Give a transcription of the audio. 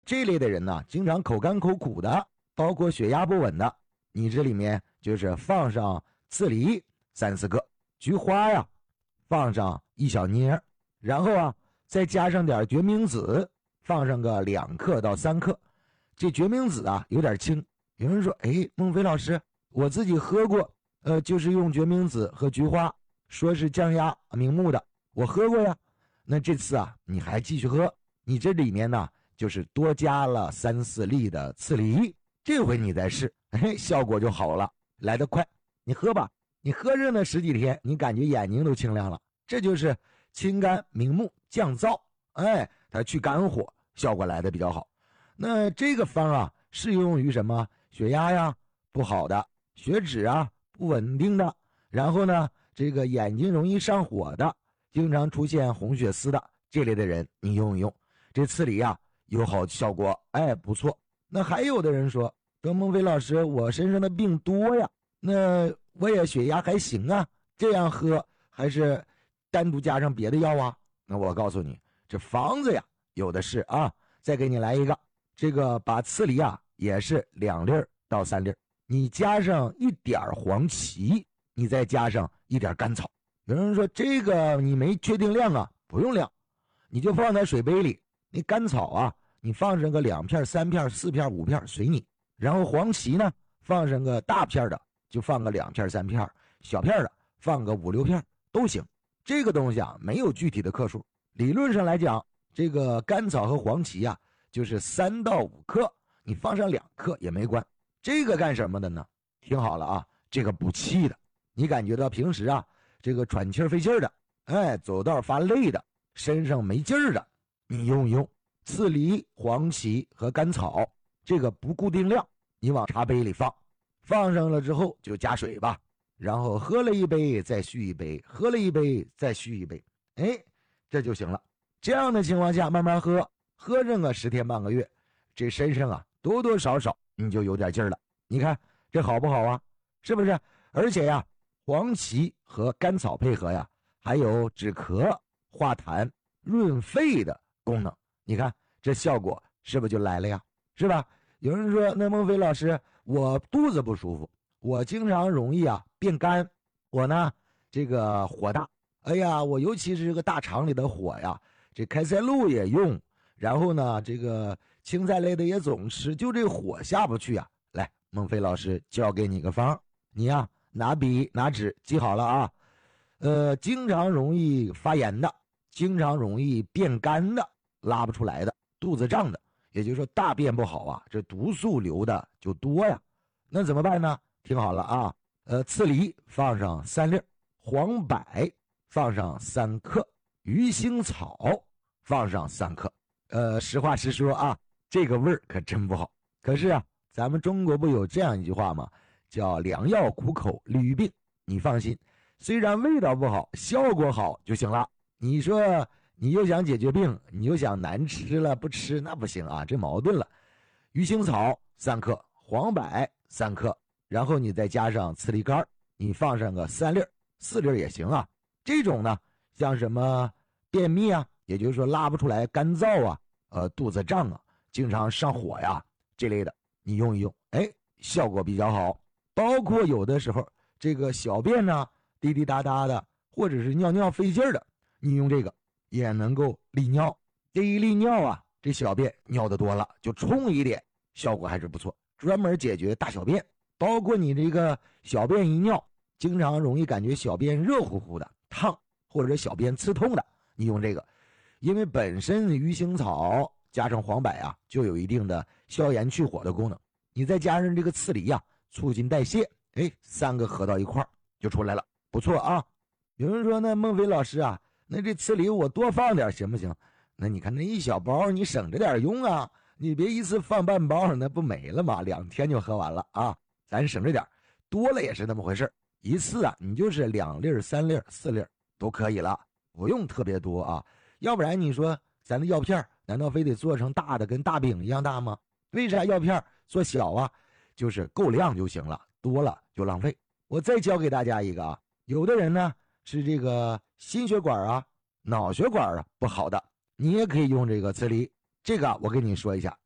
这类的人呢，经常口干口苦的，包括血压不稳的，你这里面就是放上刺梨3、4个，菊花呀放上1小捏，然后啊再加上点决明子，放上个2克到3克。这决明子啊有点轻，有人说，哎，孟非老师，我自己喝过，就是用决明子和菊花，说是降压明目的，我喝过呀。那这次啊你还继续喝，你这里面呢就是多加了3、4粒的刺梨，这回你再试，效果就好了，来得快。你喝吧，你喝着呢10几天，你感觉眼睛都清亮了，这就是清肝明目降燥，它去肝火，效果来的比较好。那这个方啊适用于什么？血压呀不好的，血脂啊不稳定的，然后呢这个眼睛容易上火的，经常出现红血丝的这类的人，你用一用这刺梨啊有好效果，不错。那还有的人说孟非老师，我身上的病多呀，那我也血压还行啊，这样喝还是单独加上别的药啊？那我告诉你，这方子呀有的是啊。再给你来一个，这个把刺梨啊也是2粒到3粒，你加上一点黄芪，你再加上一点甘草。有人说这个你没确定量啊，不用量，你就放在水杯里，那甘草啊你放上个2片、3片、4片、5片随你，然后黄芪呢放上个大片的就放个2片、3片，小片的放个5、6片都行。这个东西啊没有具体的克数，理论上来讲，这个甘草和黄芪啊就是3到5克，你放上2克也没关。这个干什么的呢？听好了啊，这个补气的。你感觉到平时啊这个喘气费劲的，走道发累的，身上没劲儿的，你用一用刺梨、黄芪和甘草，这个不固定量，你往茶杯里放，放上了之后就加水吧，然后喝了一杯再续一杯，喝了一杯再续一杯，这就行了。这样的情况下慢慢喝，喝上个10天半个月，这身上啊多多少少你就有点劲儿了。你看这好不好啊？是不是？而且呀黄芪和甘草配合呀还有止咳、化痰、润肺的功能，你看这效果是不是就来了呀？是吧？有人说，那孟非老师，我肚子不舒服，我经常容易啊变干，我呢这个火大，我尤其是这个大肠里的火呀，这开塞露也用，然后呢这个青菜类的也总吃，就这火下不去啊。来，孟非老师教给你个方，你呀拿笔拿纸记好了啊。经常容易发炎的，经常容易变干的，拉不出来的，肚子胀的，也就是说大便不好啊，这毒素流的就多呀。那怎么办呢？听好了啊，刺梨放上3粒，黄柏放上3克，鱼腥草放上3克。实话实说啊，这个味儿可真不好。可是啊，咱们中国不有这样一句话吗？叫良药苦口利于病。你放心，虽然味道不好，效果好就行了。你说你又想解决病，你又想难吃了不吃，那不行啊，这矛盾了。鱼腥草3克，黄柏3克，然后你再加上刺梨干，你放上个3粒4粒也行啊。这种呢像什么便秘啊，也就是说拉不出来干燥啊，肚子胀啊，经常上火呀这类的，你用一用，效果比较好。包括有的时候这个小便呢滴滴答答的，或者是尿尿费劲的，你用这个也能够利尿。这一利尿啊，这小便尿的多了就冲一点，效果还是不错，专门解决大小便。包括你这个小便一尿，经常容易感觉小便热乎乎的烫，或者小便刺痛的，你用这个，因为本身鱼腥草加上黄柏啊就有一定的消炎去火的功能，你再加上这个刺梨啊促进代谢，3个合到一块就出来了，不错啊。有人说，那孟非老师啊，那这刺梨我多放点行不行？那你看那一小包你省着点用啊，你别一次放半包，那不没了吗？2天就喝完了啊，咱省着点，多了也是那么回事，一次啊你就是2粒、3粒、4粒都可以了，不用特别多啊。要不然你说咱的药片难道非得做成大的跟大饼一样大吗？为啥药片做小啊？就是够量就行了，多了就浪费。我再教给大家一个啊，有的人呢是这个心血管啊、脑血管啊不好的，你也可以用这个刺梨。这个我跟你说一下，